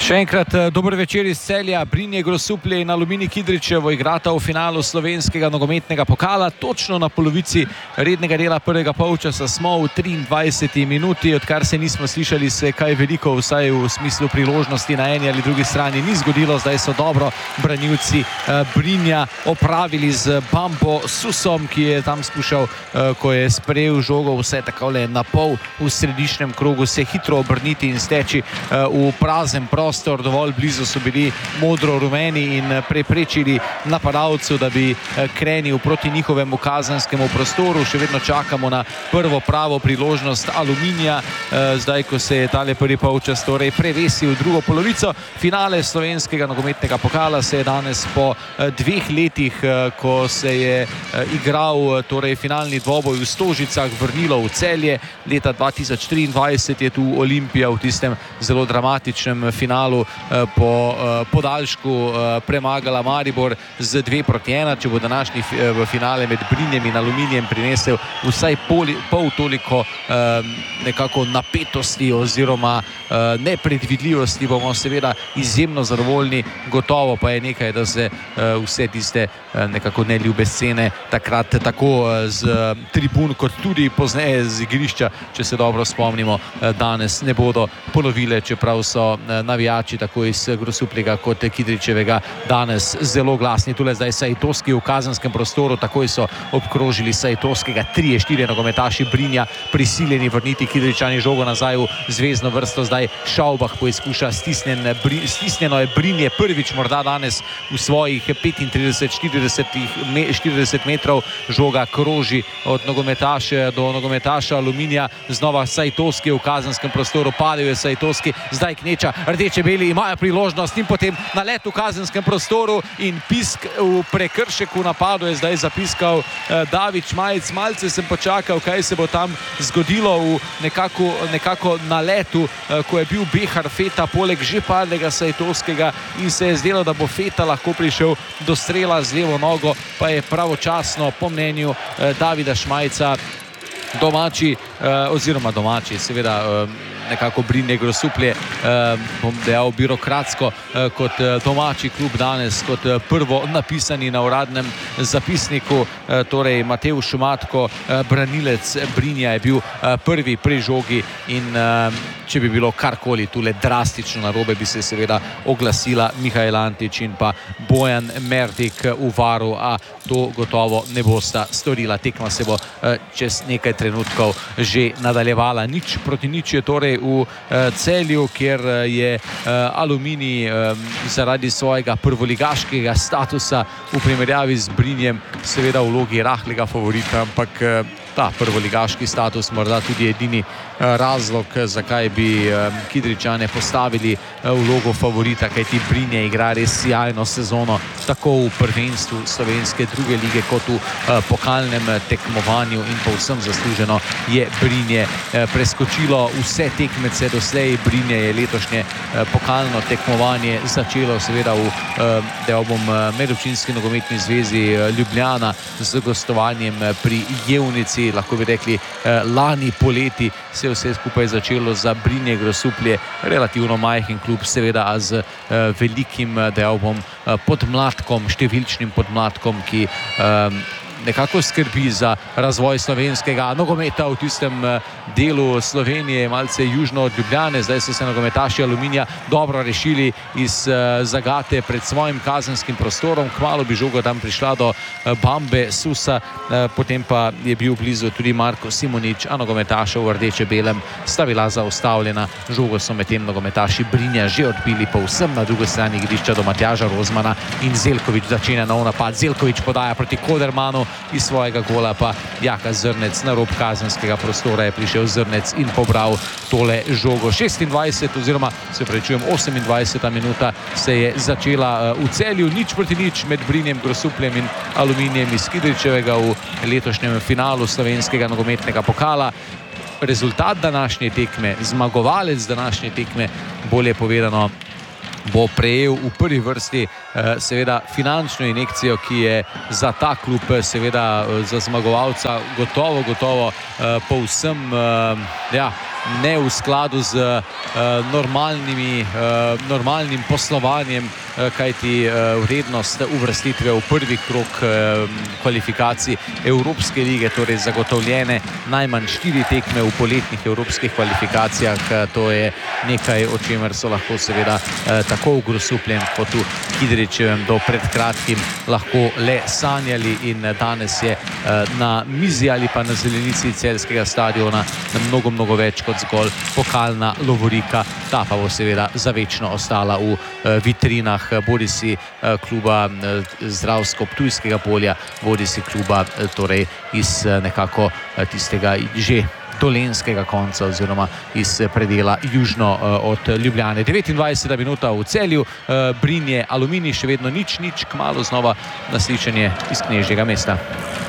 Še enkrat dober večer iz Celja. Brinje Grosuplje in Aluminij Kidričevo igrata v finalu slovenskega nogometnega pokala. Točno na polovici rednega dela prvega polčasa smo v 23. minuti. Odkar se nismo slišali, se kaj veliko, vsaj v smislu priložnosti na eni ali drugi strani, ni zgodilo. Zdaj so dobro branilci Brinja opravili z Bambo Susom, ki je tam skušal, ko je sprejel žogo, vse takole na pol v središčnem krogu se hitro obrniti in steči v prazen prostor. Dovolj blizu so bili modro-rumeni in preprečili napadalcu, da bi krenil proti njihovemu kazenskemu prostoru. Še vedno čakamo na prvo pravo priložnost Aluminija, zdaj ko se je tale prvi polčas torej prevesil v drugo polovico. Finale slovenskega nogometnega pokala se je danes po 2 letih, ko se je igral torej finalni dvoboj v Stožicah, vrnilo v Celje. Leta 2023 je tu Olimpija v tistem zelo dramatičnem finalu po podaljšku premagala Maribor z 2-1. Če bo današnji finale med Brinjem in Aluminijem prinesel vsaj pol toliko nekako napetosti oziroma nepredvidljivosti, bomo seveda izjemno zadovoljni. Gotovo pa je nekaj, da se vse tiste nekako neljube scene takrat tako z tribun kot tudi pozneje z igrišča, če se dobro spomnimo, danes ne bodo ponovile, čeprav so navijači tako iz Grosupljega kot Kidričevega danes zelo glasni. Tule zdaj Sajtovski v kazenskem prostoru, takoj so obkrožili Sajtovskega, 3-4 nogometaši Brinja prisiljeni vrniti Kidričani žogo nazaj v zvezno vrsto. Zdaj Šaubah poizkuša, stisnjeno je Brinje prvič morda danes v svojih 35-40 metrov. Žoga kroži od nogometaša do nogometaša Aluminija. Znova Sajtovski v kazenskem prostoru, padel je Sajtovski, zdaj kneča rdeče-beli, imajo priložnost in potem nalet v kazenskem prostoru in pisk v prekršek v napadu je zdaj zapiskal David Šmajc. Malce sem počakal, kaj se bo tam zgodilo v nekako naletu, ko je bil Behar Feta poleg že padlega Sajtovskega in se je zdelo, da bo Feta lahko prišel do strela z levo nogo, pa je pravočasno po mnenju Davida Šmajca domači, seveda nekako Brinje Grosuplje, bom dejal birokratsko, kot domači klub danes, kot prvo napisani na uradnem zapisniku, torej Matevž Šumatko, branilec Brinja, je bil prvi pri žogi in če bi bilo karkoli tule drastično narobe, bi se seveda oglasila Mihajl Antić in pa Bojan Mertik v varu, a to gotovo ne bosta storila. Tekma se bo čez nekaj trenutkov že nadaljevala. 0-0 je torej v Celju, kjer je Aluminij zaradi svojega prvoligaškega statusa v primerjavi z Brinjem seveda v vlogi rahlega favorita, ampak ta prvoligaški status morda tudi edini razlog, zakaj bi Kidričane postavili vlogo favorita, kajti Brinje igra res sjajno sezono, tako v prvenstvu slovenske druge lige kot v pokalnem tekmovanju in povsem zasluženo je Brinje preskočilo vse tekmece doslej. Brinje je letošnje pokalno tekmovanje začelo seveda v Medobčinski nogometni zvezi Ljubljana z gostovanjem pri Jevnici. Lahko bi rekli, lani poleti se je vse skupaj začelo za Brinje Grosuplje, relativno majhen klub, seveda z velikim, podmladkom, številčnim podmladkom, ki nekako skrbi za razvoj slovenskega nogometa v tistem delu Slovenije, malce južno od Ljubljane. Zdaj so se nogometaši Aluminija dobro rešili iz zagate pred svojim kazenskim prostorom. Kmalu bi žoga tam prišla do Bambe Susa, potem pa je bil blizu tudi Marko Simonič, a nogometašev v rdeče-belem sta bila zaustavljena. Žogo so medtem nogometaši Brinja že odbili povsem na drugi strani igrišča do Matjaža Rozmana in Zeljković začenja nov napad. Zeljković podaja proti Kodermanu, iz svojega gola pa Jaka Zrnec na rob kazenskega prostora je prišel Zrnec in pobral tole žogo. 28. minuta se je začela v Celju, 0-0 med Brinjem Grosupljem in Aluminijem iz Kidričevega v letošnjem finalu slovenskega nogometnega pokala. Rezultat današnje tekme, zmagovalec današnje tekme, bolje povedano, bo prejel v prvi vrsti seveda finančno injekcijo, ki je za ta klub, seveda za zmagovalca gotovo povsem ne v skladu z normalnim poslovanjem, kajti vrednost uvrstitve v prvi krog kvalifikacij Evropske lige, torej zagotovljene najmanj 4 tekme v poletnih evropskih kvalifikacijah, to je nekaj, o čemer so lahko seveda tako v Grosupljem kot v Kidričevem do pred kratkim lahko le sanjali, in danes je na mizi ali pa na zelenici celjskega stadiona mnogo več kot zgolj pokalna lovorika. Ta pa bo seveda zavečno ostala v vitrinah bodisi kluba Zdravsko-Ptujskega Polja, bodisi kluba torej iz nekako tistega že dolenskega konca oziroma iz predela južno od Ljubljane. 29. minuta v Celju, Brinje Aluminij še vedno nič, kmalu znova na sličenje iz Knežjega Mesta.